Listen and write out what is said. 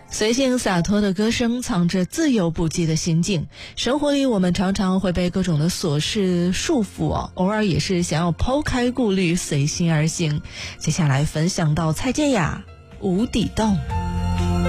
随性洒脱的歌声藏着自由不羁的心境。生活里我们常常会被各种的琐事束缚偶尔也是想要抛开顾虑，随心而行。接下来分享到蔡健雅《无底洞》。